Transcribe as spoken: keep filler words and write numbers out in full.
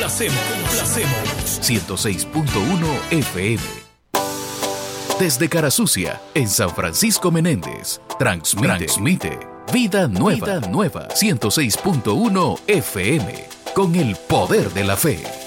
Complacemos, complacemos. ciento seis punto uno F M. Desde Carasucia, en San Francisco Menéndez, transmite, transmite Vida Nueva, Vida Nueva, ciento seis punto uno F M, con el poder de la fe.